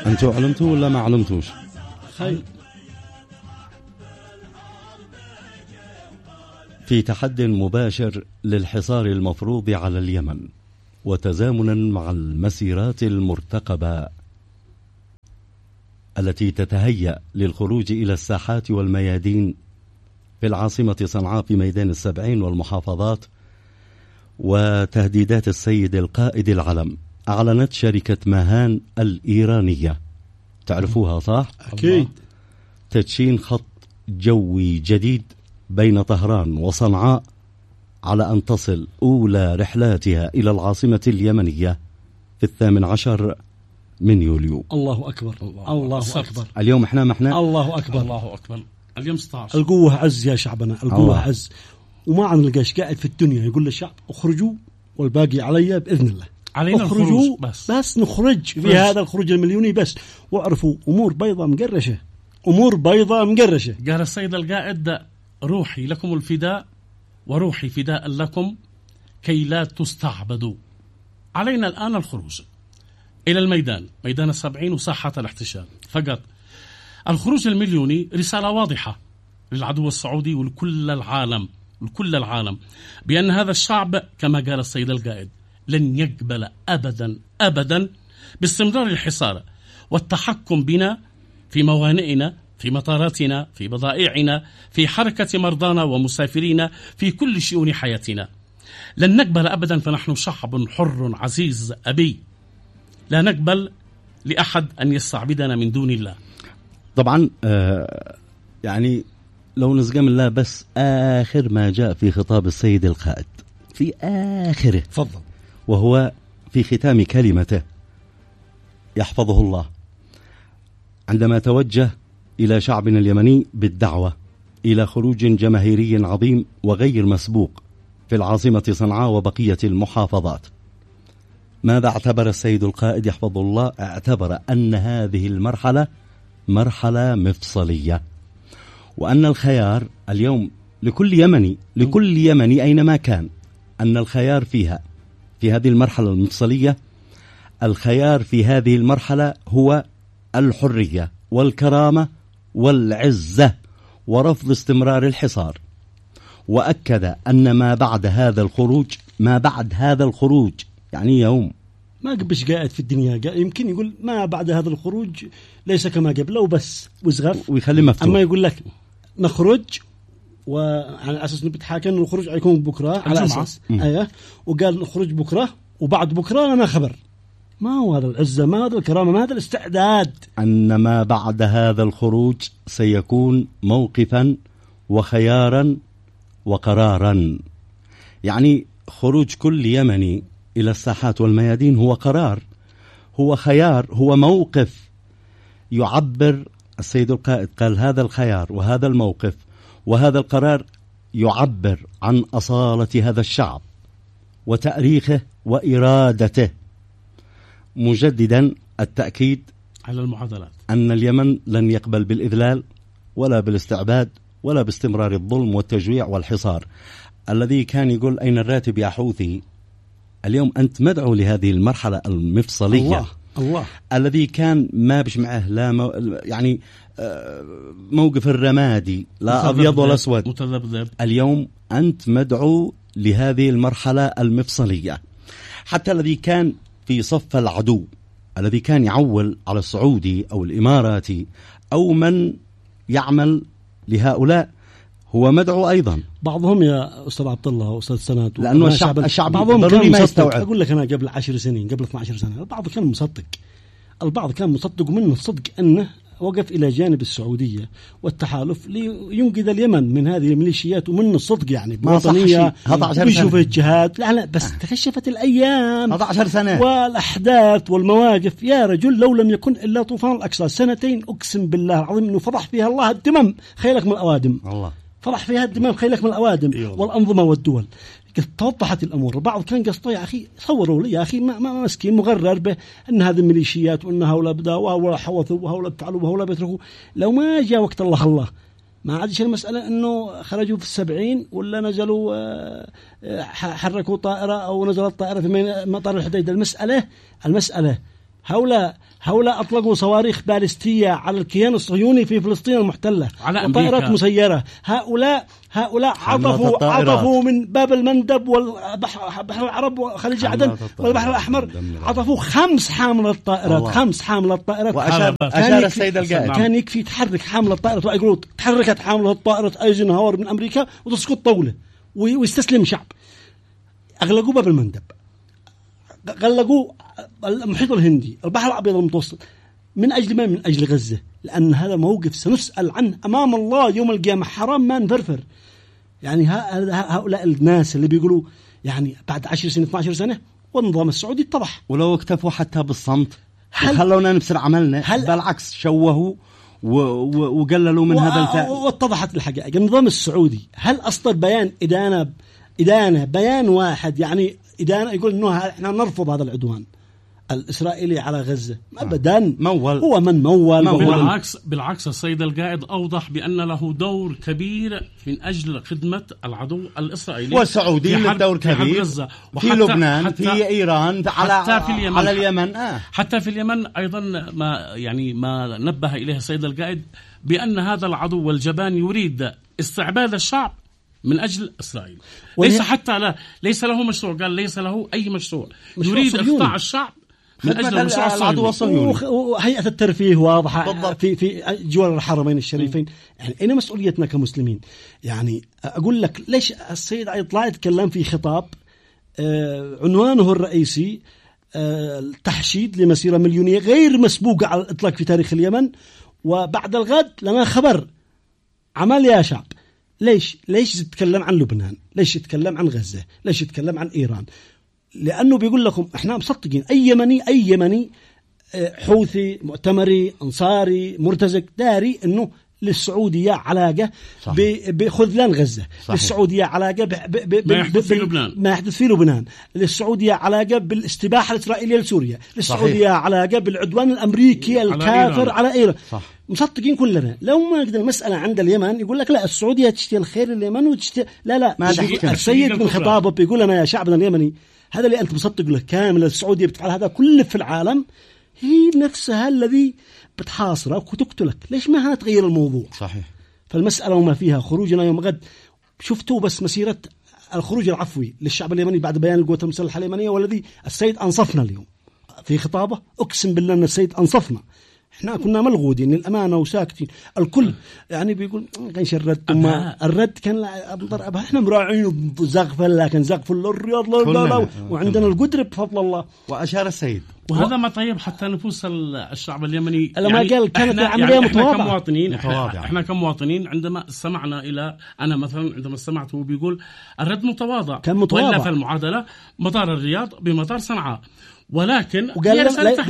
أنتوا علمتوا ولا ما علمتوش؟ في تحد مباشر للحصار المفروض على اليمن، وتزامنا مع المسيرات المرتقبة التي تتهيأ للخروج إلى الساحات والميادين في العاصمة صنعاء في ميدان السبعين والمحافظات، وتهديدات السيد القائد العلم، أعلنت شركة ماهان الإيرانية، تعرفوها صح؟ أكيد، تدشين خط جوي جديد بين طهران وصنعاء على أن تصل أولى رحلاتها إلى العاصمة اليمنية في 18 من يوليو. الله أكبر، الله أكبر. اليوم احنا ما احنا الله أكبر، الله أكبر. اليوم 16. القوة عز يا شعبنا، القوة عز، وما عن نلقاش قاعد في الدنيا يقول للشعب اخرجوا والباقي علي بإذن الله. علينا اخرجوا بس نخرج في هذا الخروج المليوني بس، واعرفوا أمور بيضة مقرشة، أمور بيضة مقرشة. قال السيد القائد: روحي لكم الفداء وروحي فداء لكم كي لا تستعبدوا. علينا الآن الخروج إلى الميدان، ميدان السبعين وساحة الاحتشاد فقط. الخروج المليوني رسالة واضحة للعدو السعودي ولكل العالم بأن هذا الشعب كما قال السيد القائد لن يقبل أبدا باستمرار الحصار والتحكم بنا في موانئنا، في مطاراتنا، في بضائعنا، في حركة مرضانا ومسافرين، في كل شؤون حياتنا. لن نقبل أبدا، فنحن شعب حر عزيز أبي، لا نقبل لأحد أن يستعبدنا من دون الله. طبعا يعني لو نزقم الله بس آخر ما جاء في خطاب السيد القائد في آخره، تفضل، وهو في ختام كلمته يحفظه الله، عندما توجه إلى شعبنا اليمني بالدعوة إلى خروج جماهيري عظيم وغير مسبوق في العاصمة صنعاء وبقية المحافظات. ماذا اعتبر السيد القائد يحفظه الله؟ اعتبر أن هذه المرحلة مرحلة مفصلية، وأن الخيار اليوم لكل يمني أينما كان، أن الخيار فيها في هذه المرحلة المفصلية، الخيار في هذه المرحلة هو الحرية والكرامة والعزة ورفض استمرار الحصار. وأكد أن ما بعد هذا الخروج يعني يوم ما قبش قاعد في الدنيا، يمكن يقول ما بعد هذا الخروج ليس كما قبله وبس وزغف ويخلي مفتوح. أما يقول لك نخرج وعلى أساس نبتحاكن الخروج يكون بكرة على أساس وقال نخرج بكرة وبعد بكرة أنا خبر. ما هو هذا العزة، ما هذا الكرامة، ما هذا الاستعداد؟ أن ما بعد هذا الخروج سيكون موقفا وخيارا وقرارا. يعني خروج كل يمني إلى الساحات والميادين هو قرار، هو خيار، هو موقف يعبر. السيد القائد قال هذا الخيار وهذا الموقف وهذا القرار يعبر عن أصالة هذا الشعب وتاريخه وإرادته، مجددا التأكيد على المعادلات أن اليمن لن يقبل بالإذلال ولا بالاستعباد ولا باستمرار الظلم والتجويع والحصار. الذي كان يقول أين الراتب يا حوثي، اليوم أنت مدعو لهذه المرحلة المفصلية. الله. الذي كان ما بش معه لا يعني موقف الرمادي لا أبيض ولا أسود، متذبذب. اليوم أنت مدعو لهذه المرحلة المفصلية. حتى الذي كان في صف العدو، الذي كان يعول على السعودي أو الإماراتي أو من يعمل لهؤلاء، هو مدعو أيضا. بعضهم يا أستاذ عبد الله وأستاذ سند، لأنه الشعب بعضهم كان ما مصدق. أقول لك أنا قبل 10 سنين، قبل 12 سنة، البعض كان مصدق، البعض كان مصدق منه الصدق أنه وقف إلى جانب السعودية والتحالف لينقذ اليمن من هذه الميليشيات، ومن الصدق يعني بوطنية ويشوف الجهاد. لا بس تكشفت الأيام 11 سنة والأحداث والمواقف يا رجل، لو لم يكن إلا طوفان الأقصى 2 سنين أقسم بالله العظيم أنه فضح فيها الله الدمم خيلك من الأوادم. الله فضح فيها الدمام خيلك من الأوادم والأنظمة والدول. توضحت الأمور. البعض كان قصده يا أخي، صوروا لي يا أخي ما مسكين مغرر به أن هذه الميليشيات وأن هؤلاء بدأوا وهؤلاء حوثوا وهؤلاء فعلوا وهؤلاء بيتركوا. لو ما جاء وقت الله ما عادش المسألة أنه خرجوا في 70 ولا نزلوا حركوا طائرة أو نزلت طائرة في مطار الحديدة. المسألة هؤلاء هؤلاء أطلقوا صواريخ باليستية على الكيان الصهيوني في فلسطين المحتلة، على وطائرات مسيرة. هؤلاء عطفوا من باب المندب والبحر العرب وخليج عدن والبحر الأحمر، عطفوا 5 حاملة طائرات، 5 حاملة طائرات. وأشار السيد القائد كان يكفي تحرك حاملة طائرة، يقولوا تحركت حاملة طائرة أيزنهاور من أمريكا وتسقط طولة ويستسلم شعب. أغلقوا باب المندب، غلقوا المحيط الهندي، البحر الأبيض المتوسط. من أجل ما؟ من أجل غزة، لأن هذا موقف سنسأل عنه أمام الله يوم القيامة. حرام ما نفرفر. يعني هؤلاء الناس اللي بيقولوا يعني بعد 10 سنة 12 سنة والنظام السعودي اتضح، ولو اكتفوا حتى بالصمت خلونا نبصر عملنا، بالعكس شوهوا وقللوا من هذا الفعل. واتضحت الحقائق. النظام السعودي هل أصدر بيان إدانة بيان واحد، يعني إدانة يقول إنه إحنا نرفض هذا العدوان الإسرائيلي على غزة؟ أبدا. هو من مول. بالعكس السيد القائد أوضح بأن له دور كبير من أجل خدمة العدو الإسرائيلي والسعودي له دور كبير في لبنان، في إيران، على اليمن. حتى في اليمن أيضا ما نبه إليه السيد القائد بأن هذا العدو والجبان يريد استعباد الشعب من أجل إسرائيل. ليس له مشروع، قال ليس له أي مشروع، يريد إقطاع الشعب من أجل العدو الصهيوني. وهيئة الترفيه واضحة في جوار الحرمين الشريفين. يعني أين مسؤوليتنا كمسلمين؟ يعني أقول لك ليش السيد يطلع يتكلم في خطاب عنوانه الرئيسي التحشيد لمسيرة مليونية غير مسبوقة على الإطلاق في تاريخ اليمن، وبعد الغد لنا خبر عمل يا شعب. ليش يتكلم عن لبنان؟ ليش يتكلم عن غزة؟ ليش يتكلم عن إيران؟ لأنه بيقول لكم إحنا مصدقين أي يمني حوثي مؤتمري أنصاري مرتزق داري إنه للسعودية علاقة بخذلان غزة، للسعودية علاقة ما يحدث في لبنان، للسعودية علاقة بالاستباحة الإسرائيلية لسوريا، للسعودية علاقة بالعدوان الأمريكي الكافر على إيران. مصدقين كلنا. لو ما قدر المسألة عند اليمن يقول لك لا السعودية تشتي الخير اليمن وتشتي لا السيد من خطابه بيقول لنا يا شعبنا اليمني هذا اللي أنت مصدق له كامل السعودية بتفعل هذا كله في العالم، هي نفسها الذي بتحاصرك وتقتلك. ليش ما هتغير الموضوع؟ صحيح. فالمسألة وما فيها خروجنا يوم غد. شفتوا بس مسيرة الخروج العفوي للشعب اليمني بعد بيان القوات المسلحة اليمنية، والذي السيد أنصفنا اليوم في خطابه. أقسم بالله أن السيد أنصفنا. احنا كنا ملغودين للأمانة وساكتين. الكل يعني بيقول كانش الرد كان احنا مراعين زغفل، لكن زغفل الرياض وعندنا القدرة بفضل الله. وأشار السيد وهذا ما طيب حتى نفوس الشعب اليمني. لما قال كانت العملية متواضعة. احنا كمواطنين عندما استمعنا إلى أنا مثلا عندما استمعت هو بيقول الرد متواضع، كان متواضع. وإلا في المعادلة مطار الرياض بمطار صنعاء. ولكن قال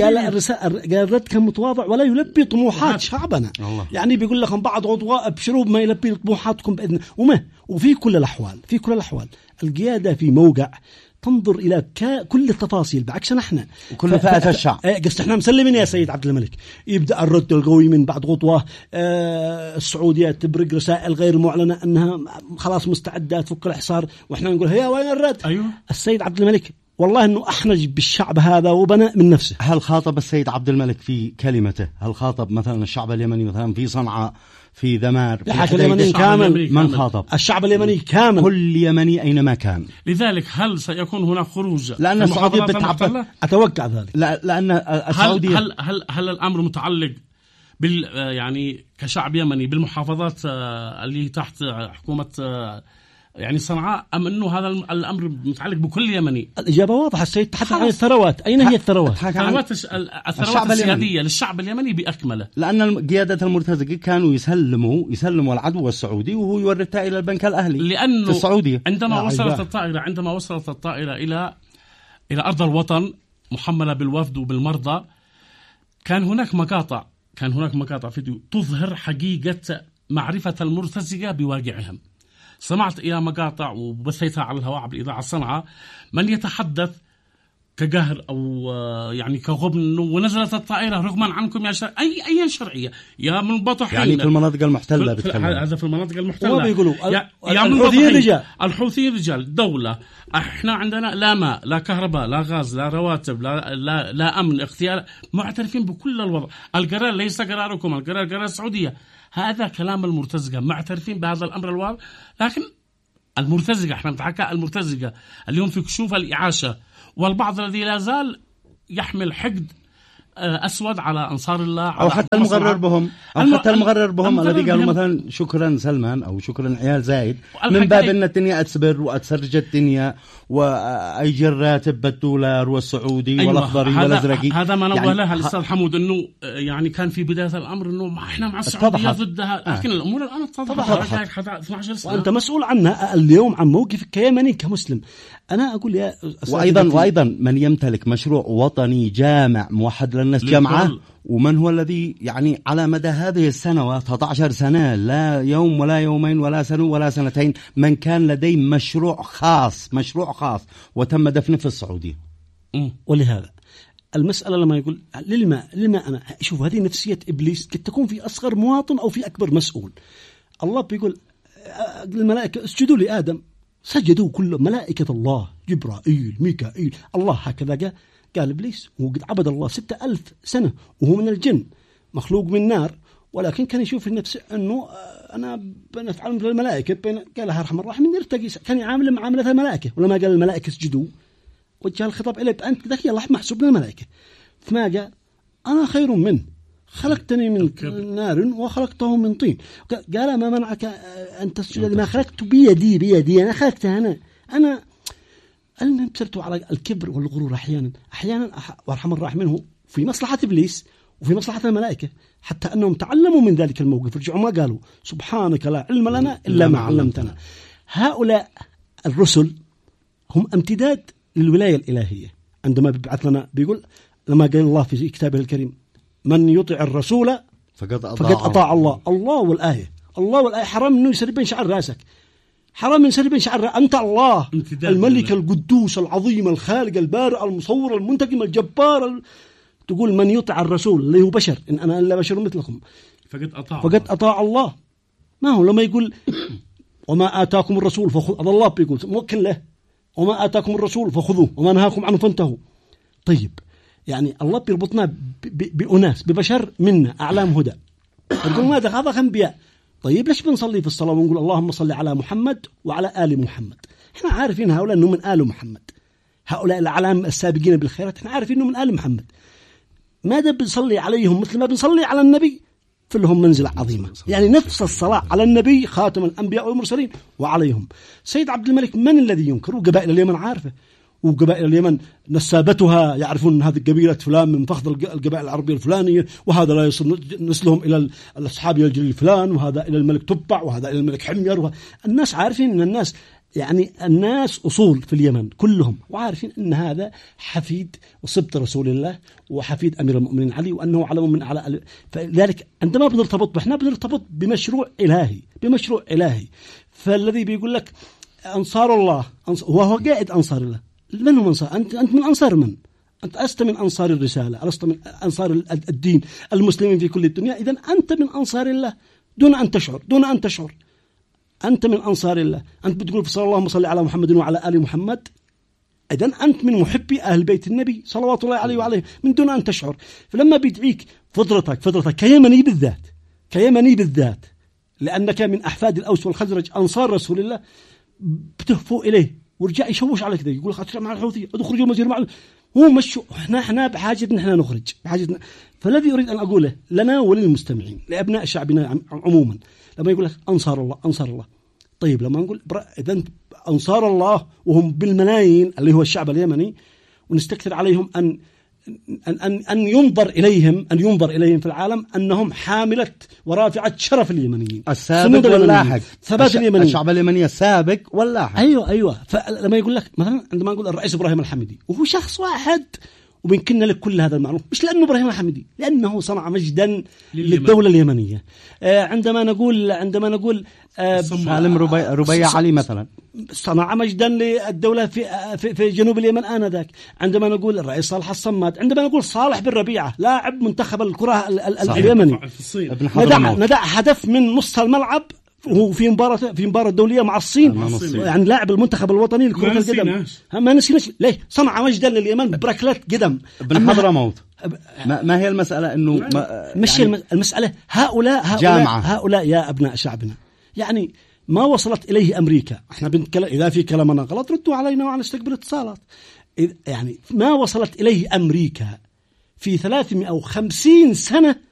الرد كان متواضع ولا يلبي طموحات شعبنا. يعني بيقول لكم بعض عضواء بشروب ما يلبي طموحاتكم بإذن وفي كل الأحوال القيادة في موقع تنظر إلى كل التفاصيل بعكسنا احنا وكل فئات الشعب. قصد احنا مسلمين يا سيد عبد الملك. يبدأ الرد القوي من بعد خطوة. السعودية تبرق رسائل غير معلنة أنها خلاص مستعدة تفك الحصار، وإحنا نقول هيا وين الرد؟ أيوه. السيد عبد الملك والله أنه أحنج بالشعب هذا وبنى من نفسه. هل خاطب السيد عبد الملك في كلمته؟ هل خاطب مثلا الشعب اليمني مثلا في صنعاء في ذمار؟ اليمني كامل. من خاطب؟ الشعب اليمني كامل، كل يمني أينما كان. لذلك هل سيكون هناك خروج؟ لأن السعودية بتعبر. أتوقع ذلك. لأن السعودية هل الأمر متعلق يعني كشعب يمني بالمحافظات اللي تحت حكومة يعني صنعاء، أم أنه هذا الأمر متعلق بكل يمني؟ الإجابة واضحة. السيد تحدث عن الثروات. أين هي الثروات؟ الثروات السيادية للشعب اليمني بأكمله. لأن قيادة المرتزقة كانوا يسلموا العدو السعودي وهو يورثها إلى البنك الأهلي لأنه في السعودية. عندما وصلت الطائرة إلى أرض الوطن محملة بالوفد وبالمرضى، كان هناك مقاطع فيديو تظهر حقيقة معرفة المرتزقة بواقعهم. سمعت إلى مقاطع وبثيتها على الهواء بالإذاعة صنعاء من يتحدث كقهر أو يعني كغبن ونزلت الطائرة رغما عنكم يا أي شرعية يا من بطحين يعني في المناطق المحتلة هذا في المناطق المحتلة وبيقولوا يا الحوثيين رجال، الحوثيين رجال دولة. احنا عندنا لا ماء لا كهرباء لا غاز لا رواتب لا أمن اغتيال، معترفين بكل الوضع. القرار ليس قراركم، القرار قرار السعودية. هذا كلام المرتزقة، معترفين بهذا الأمر الواضح. لكن المرتزقة، احنا نتحكى المرتزقة اليوم في كشوف الإعاشة، والبعض الذي لا زال يحمل حقد أسود على أنصار الله، أو حتى المغرر بهم، حتى المغرر بهم الذي قالوا مثلا شكرا سلمان أو شكرا عيال زايد، من باب أن الدنيا أتسبر وأتسرج الدنيا وأيجي الراتب بالدولار والسعودي والأخضري والأزرقي. هذا ما نوه له الأستاذ حمود، أنه يعني كان في بداية الأمر أنه إحنا مع السعودية ضدها، لكن الأمور الآن اتضحت. 12 سنة وأنت مسؤول عنها اليوم عن موقفك كيمني كمسلم. أنا أقول يا وأيضا من يمتلك مشروع وطني جامع موحد للناس جمعة، ومن هو الذي يعني على مدى هذه السنوات 11 سنة، لا يوم ولا يومين ولا سنة ولا سنتين، من كان لديه مشروع خاص وتم دفنه في السعودية. ولهذا المسألة لما يقول لما أنا شوف هذه نفسية إبليس، قد تكون في أصغر مواطن أو في أكبر مسؤول. الله بيقول الملائكة اسجدوا لآدم، سجدوا كل ملائكة الله، جبرائيل ميكائيل، الله هكذا قال إبليس. وهو قد عبد الله 6000 سنة وهو من الجن مخلوق من نار، ولكن كان يشوف في نفسه أنه أنا بنفعل مثل الملائكة. قال أرحم الراحمين يرتقي، كان يعامل معاملة الملائكة. ولما قال الملائكة اسجدوا وجه الخطاب إليه، أنت ذكي الله محسوب للملائكة. فما قال أنا خير منه، خلقتني من نار وخلقته من طين. قال ما منعك أن تسجد لما خلقت بيدي أنا خلقتها أنا انتصرت على الكبر والغرور أحيانا وارحم الراحمين هو في مصلحة إبليس وفي مصلحة الملائكة، حتى أنهم تعلموا من ذلك الموقف. رجعوا ما قالوا سبحانك لا علم لنا إلا ما علمتنا. هؤلاء الرسل هم امتداد للولاية الإلهية. عندما بيبعث لنا بيقول لما قال الله في كتابه الكريم من يطع الرسول فقد أطاع الله. الله والآية حرام إنه يسرب بين شعر راسك، حرام ينسرب بين شعر. أنت الله الملك القدوس العظيم الخالق البارئ المصور المنتقم الجبار. تقول من يطع الرسول اللي هو بشر، إن أنا إلا بشر مثلكم فقد أطاع الله. ما هو لما يقول وما آتاكم الرسول فخذوا، الله بيقول موكل له وما آتاكم الرسول فخذوه وما نهاكم عنه فانتهوا. طيب يعني الله بيربطنا بأناس ببشر منا أعلام هدى. يقول ماذا هذا أنبياء. طيب ليش بنصلي في الصلاة ونقول اللهم صل على محمد وعلى آل محمد؟ احنا عارفين هؤلاء انهم من آل محمد، هؤلاء الأعلام السابقين بالخيرات احنا عارفين انهم من آل محمد. ماذا بنصلي عليهم مثل ما بنصلي على النبي؟ فلهم منزلة عظيمة. يعني نفس الصلاة على النبي خاتم الأنبياء والمرسلين وعليهم. سيد عبد الملك من الذي ينكر؟ وقبائل اليمن عارفة، وقبائل اليمن نسابتها يعرفون أن هذه قبيلة فلان من فخذ القبائل العربية الفلانية، وهذا لا يصل نسلهم إلى الأصحاب الجليل فلان، وهذا إلى الملك تبع، وهذا إلى الملك حمير. الناس عارفين أن الناس يعني الناس أصول في اليمن كلهم، وعارفين أن هذا حفيد وصبت رسول الله وحفيد أمير المؤمنين علي، وأنه علم من على. فلذلك عندما بنرتبط إحنا بنرتبط بمشروع إلهي. فالذي بيقول لك أنصار الله وهو قائد أنصار الله، من هم أنصار؟ أنت من أنصار من؟ أنت أست من أنصار الرسالة، ألست من أنصار الدين المسلمين في كل الدنيا. إذن أنت من أنصار الله دون أن تشعر. أنت من أنصار الله. أنت بتقول في صلى الله صلى على محمد وعلى آل محمد، إذن أنت من محبي أهل بيت النبي صلوات الله عليه وعليه من دون أن تشعر. فلما بيدعيك فطرتك كيمني بالذات لأنك من أحفاد الأوس والخزرج أنصار رسول الله، بتهفوا إليه ورجع يشوش على كذا، يقول أترى مع الحوثي أدخرجوا المزير مع هو مشوا. إحنا بحاجة إحنا نخرج بحاجة. فالذي أريد أن أقوله لنا وللمستمعين لأبناء شعبنا عموما، لما يقول لك أنصار الله، طيب لما نقول إذن أنصار الله وهم بالملايين اللي هو الشعب اليمني، ونستكثر عليهم أن ينظر إليهم في العالم أنهم حاملة ورافعة شرف اليمنيين، السابق واللاحق، ثبات اليمني، الشعب اليمني السابق واللاحق. أيوة. فلما يقول لك مثلا عندما نقول الرئيس إبراهيم الحميدي، وهو شخص واحد وبيمكننا لك كل هذا المعروف، مش لأنه إبراهيم الحميدي، لأنه صنع مجدا للدولة اليمنية. عندما نقول سالم ربيع علي مثلا صنع مجدا للدولة في جنوب اليمن آنذاك. عندما نقول الرئيس صالح الصماد، عندما نقول صالح بن ربيعة لاعب منتخب الكرة اليمني ندع هدف من نص الملعب وهو في مباراة دولية مع الصين، يعني لاعب المنتخب الوطني لكرة القدم. ما نسيناش ليه صنع مجدا لليمن بركلات قدم. ابن حضرموت ما هي المسألة إنه مش يعني المسألة هؤلاء يا أبناء شعبنا، يعني ما وصلت إليه أمريكا. احنا بنتكلم إذا في كلامنا غلط ردوا علينا ونستقبل اتصالات. يعني ما وصلت إليه أمريكا في 350 سنة